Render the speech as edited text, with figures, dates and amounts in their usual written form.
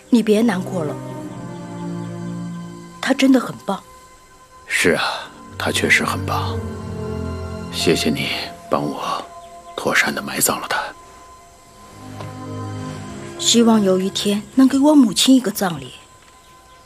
你别难过了，他真的很棒。 是啊，他确实很棒。谢谢你帮我妥善地埋葬了他。 希望有一天能给我母亲一个葬礼。